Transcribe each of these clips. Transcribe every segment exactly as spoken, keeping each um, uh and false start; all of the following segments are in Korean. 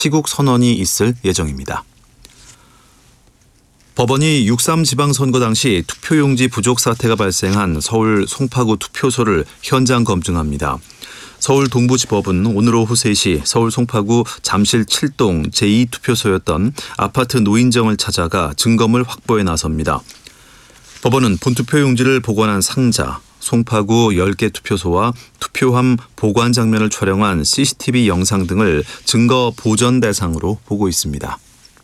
시국 선언이 있을 예정입니다. 법원이 육삼 지방선거 당시 투표용지 부족 사태가 발생한 서울 송파구 투표소를 현장 검증합니다. 서울 동부지법은 오늘 오후 세 시 서울 송파구 잠실 칠 동 제이 투표소였던 아파트 노인정을 찾아가 증거물 확보에 나섭니다. 법원은 본투표용지를 보관한 상자, 송파구 열 개 투표소와 투표함 보관 장면을 촬영한 씨씨티비 영상 등을 증거 보전 대상으로 보고 있습니다.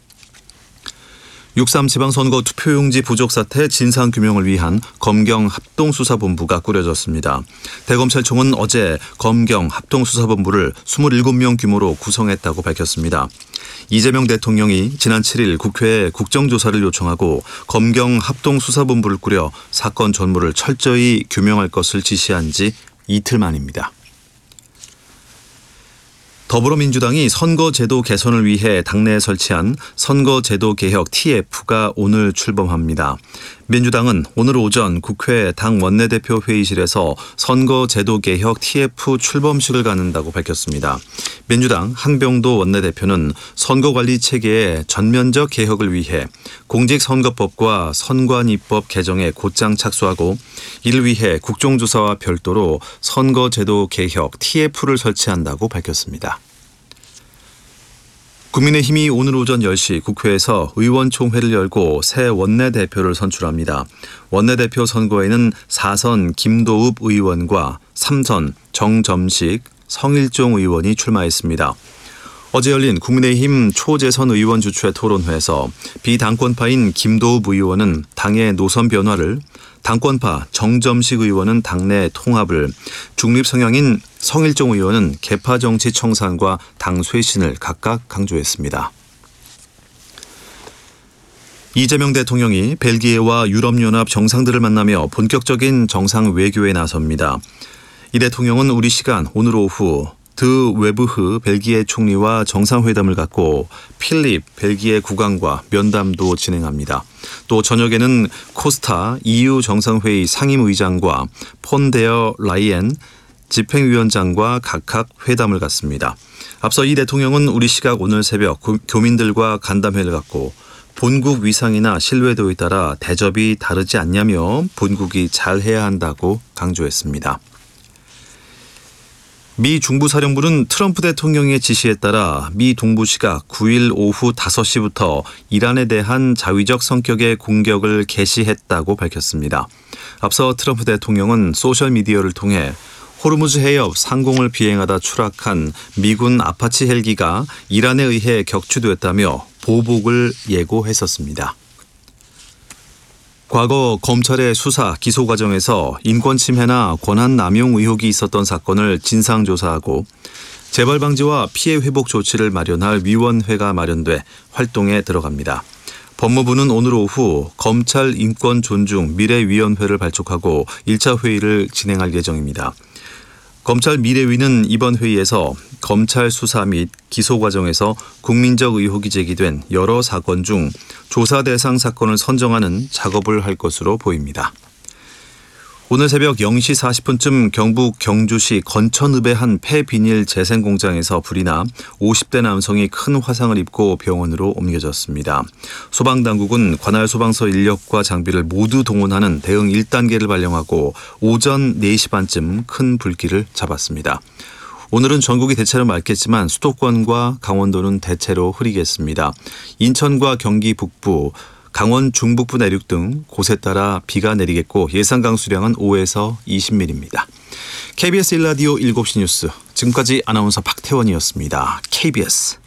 육삼 지방선거 투표용지 부족 사태 진상규명을 위한 검경 합동수사본부가 꾸려졌습니다. 대검찰청은 어제 검경 합동수사본부를 이십칠 명 규모로 구성했다고 밝혔습니다. 이재명 대통령이 지난 칠 일 국회에 국정조사를 요청하고 검경 합동수사본부를 꾸려 사건 전모를 철저히 규명할 것을 지시한 지 이틀 만입니다. 더불어민주당이 선거제도 개선을 위해 당내에 설치한 선거제도 개혁 티에프가 오늘 출범합니다. 민주당은 오늘 오전 국회 당 원내대표 회의실에서 선거제도 개혁 티에프 출범식을 갖는다고 밝혔습니다. 민주당 한병도 원내대표는 선거관리 체계의 전면적 개혁을 위해 공직선거법과 선관위법 개정에 곧장 착수하고 이를 위해 국정조사와 별도로 선거제도 개혁 티에프를 설치한다고 밝혔습니다. 국민의힘이 오늘 오전 열 시 국회에서 의원총회를 열고 새 원내대표를 선출합니다. 원내대표 선거에는 사 선 김도읍 의원과 삼 선 정점식, 성일종 의원이 출마했습니다. 어제 열린 국민의힘 초재선 의원 주최 토론회에서 비당권파인 김도읍 의원은 당의 노선 변화를, 당권파 정점식 의원은 당내 통합을, 중립 성향인 성일종 의원은 계파 정치 청산과 당 쇄신을 각각 강조했습니다. 이재명 대통령이 벨기에와 유럽연합 정상들을 만나며 본격적인 정상 외교에 나섭니다. 이 대통령은 우리 시간 오늘 오후 드 웨브흐 벨기에 총리와 정상회담을 갖고 필립 벨기에 국왕과 면담도 진행합니다. 또 저녁에는 코스타 이유 정상회의 상임의장과 폰데어 라이엔 집행위원장과 각각 회담을 갖습니다. 앞서 이 대통령은 우리 시각 오늘 새벽 교민들과 간담회를 갖고 본국 위상이나 신뢰도에 따라 대접이 다르지 않냐며 본국이 잘해야 한다고 강조했습니다. 미 중부사령부는 트럼프 대통령의 지시에 따라 미 동부 시각 구 일 오후 다섯 시부터 이란에 대한 자위적 성격의 공격을 개시했다고 밝혔습니다. 앞서 트럼프 대통령은 소셜미디어를 통해 호르무즈 해협 상공을 비행하다 추락한 미군 아파치 헬기가 이란에 의해 격추됐다며 보복을 예고했었습니다. 과거 검찰의 수사, 기소 과정에서 인권 침해나 권한 남용 의혹이 있었던 사건을 진상조사하고 재발 방지와 피해 회복 조치를 마련할 위원회가 마련돼 활동에 들어갑니다. 법무부는 오늘 오후 검찰 인권 존중 미래위원회를 발족하고 일 차 회의를 진행할 예정입니다. 검찰 미래위는 이번 회의에서 검찰 수사 및 기소 과정에서 국민적 의혹이 제기된 여러 사건 중 조사 대상 사건을 선정하는 작업을 할 것으로 보입니다. 오늘 새벽 영 시 사십 분쯤 경북 경주시 건천읍의 한 폐비닐 재생 공장에서 불이 나 오십 대 남성이 큰 화상을 입고 병원으로 옮겨졌습니다. 소방당국은 관할 소방서 인력과 장비를 모두 동원하는 대응 일 단계를 발령하고 오전 네 시 반쯤 큰 불길을 잡았습니다. 오늘은 전국이 대체로 맑겠지만 수도권과 강원도는 대체로 흐리겠습니다. 인천과 경기 북부, 강원 중북부 내륙 등 곳에 따라 비가 내리겠고 예상 강수량은 오에서 이십 밀리미터입니다. 케이비에스 일 라디오 일곱 시 뉴스, 지금까지 아나운서 박태원이었습니다. 케이비에스